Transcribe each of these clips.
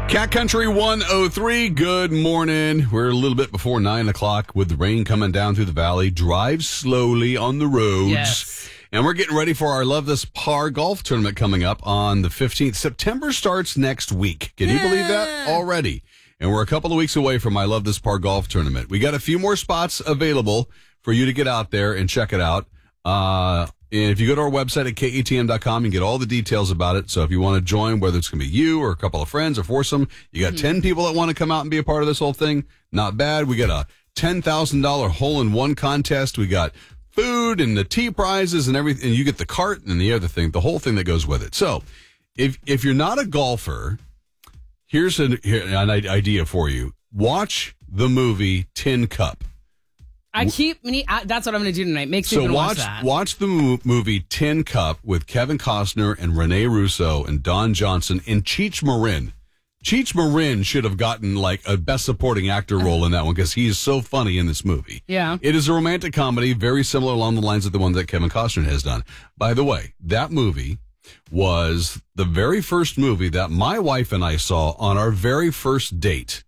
Cat Country 103, good morning. We're a little bit before 9 o'clock with the rain coming down through the valley. Drive slowly on the roads. Yes. And we're getting ready for our Love This Par golf tournament coming up on the 15th. September starts next week. Can you believe that? Already. And we're a couple of weeks away from I Love This Par golf tournament. We got a few more spots available for you to get out there and check it out. And if you go to our website at KATM.com, you can get all the details about it. So if you want to join, whether it's going to be you or a couple of friends or foursome, you got 10 people that want to come out and be a part of this whole thing. Not bad. We got a $10,000 hole-in-one contest. We got food and the tee prizes and everything. And you get the cart and the other thing, the whole thing that goes with it. So if you're not a golfer, here's an idea for you. Watch the movie Tin Cup. That's what I'm going to do tonight. Makes me watch that. Watch the movie Tin Cup with Kevin Costner and Rene Russo and Don Johnson and Cheech Marin. Cheech Marin should have gotten like a best supporting actor role in that one because he is so funny in this movie. Yeah. It is a romantic comedy, very similar along the lines of the one that Kevin Costner has done. By the way, that movie was the very first movie that my wife and I saw on our very first date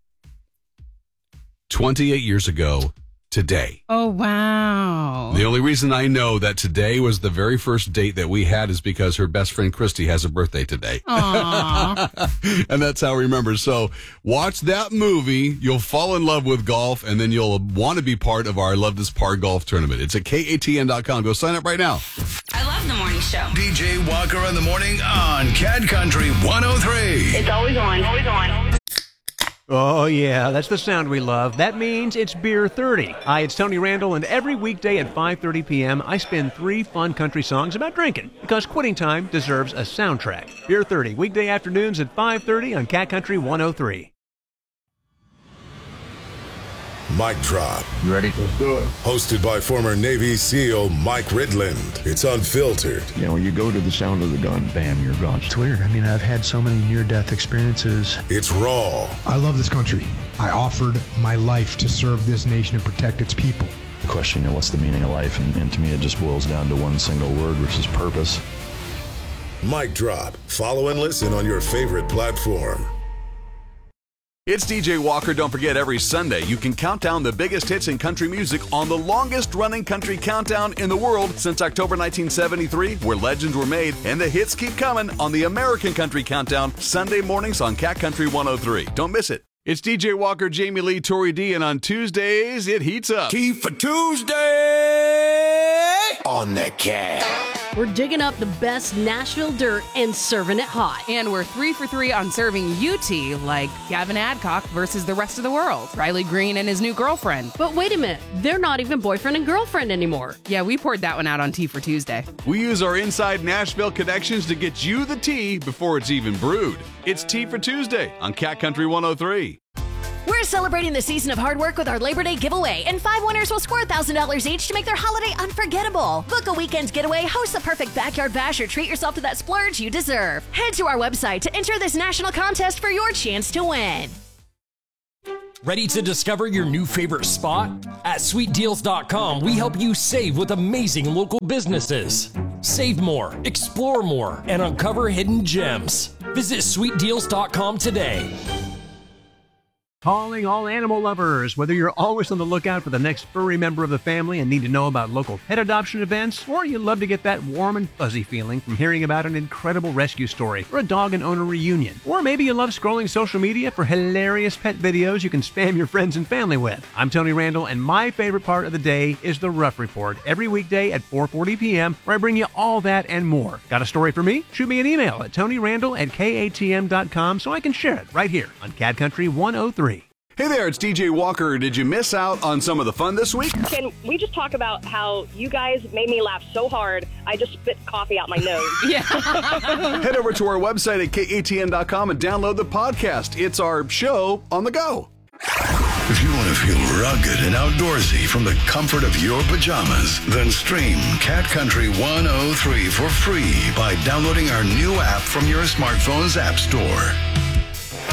28 years ago today. Oh, wow. The only reason I know that today was the very first date that we had is because her best friend Christy has a birthday today. Aww. And that's how I remember. So watch that movie. You'll fall in love with golf, and then you'll want to be part of our Love This Par golf tournament. It's at KATN.com. Go sign up right now. I love the morning show. DJ Walker in the morning on Cat Country 103. It's always on. Always on. Oh, yeah, that's the sound we love. That means it's Beer 30. Hi, it's Tony Randall, and every weekday at 5:30 p.m., I spin 3 fun country songs about drinking, because quitting time deserves a soundtrack. Beer 30, weekday afternoons at 5:30 on Cat Country 103. Mic Drop. You ready? Let's do it. Hosted by former Navy SEAL Mike Ridland. It's unfiltered. You know, when you go to the sound of the gun, bam, you're gone. It's weird. I mean, I've had so many near-death experiences. It's raw. I love this country. I offered my life to serve this nation and protect its people. The question, what's the meaning of life? And to me, it just boils down to one single word, which is purpose. Mic Drop. Follow and listen on your favorite platform. It's DJ Walker. Don't forget, every Sunday you can count down the biggest hits in country music on the longest-running country countdown in the world since October 1973, where legends were made, and the hits keep coming on the American Country Countdown, Sunday mornings on Cat Country 103. Don't miss it. It's DJ Walker, Jamie Lee, Tori D, and on Tuesdays, it heats up. Key for Tuesday on the Cat. We're digging up the best Nashville dirt and serving it hot. And we're 3 for 3 on serving UT, like Gavin Adcock versus the rest of the world, Riley Green and his new girlfriend. But wait a minute, they're not even boyfriend and girlfriend anymore. Yeah, we poured that one out on Tea for Tuesday. We use our inside Nashville connections to get you the tea before it's even brewed. It's Tea for Tuesday on Cat Country 103. We're celebrating the season of hard work with our Labor Day giveaway, and 5 winners will score $1,000 each to make their holiday unforgettable. Book a weekend getaway, host the perfect backyard bash, or treat yourself to that splurge you deserve. Head to our website to enter this national contest for your chance to win. Ready to discover your new favorite spot? At sweetdeals.com, we help you save with amazing local businesses. Save more, explore more, and uncover hidden gems. Visit sweetdeals.com today. Calling all animal lovers. Whether you're always on the lookout for the next furry member of the family and need to know about local pet adoption events, or you love to get that warm and fuzzy feeling from hearing about an incredible rescue story or a dog and owner reunion, or maybe you love scrolling social media for hilarious pet videos you can spam your friends and family with. I'm Tony Randall, and my favorite part of the day is the Rough Report, every weekday at 4:40 p.m., where I bring you all that and more. Got a story for me? Shoot me an email at TonyRandall@KATM.com so I can share it right here on Cat Country 103. Hey there, it's DJ Walker. Did you miss out on some of the fun this week? Can we just talk about how you guys made me laugh so hard, I just spit coffee out my nose? Yeah. Head over to our website at KATN.com and download the podcast. It's our show on the go. If you want to feel rugged and outdoorsy from the comfort of your pajamas, then stream Cat Country 103 for free by downloading our new app from your smartphone's app store.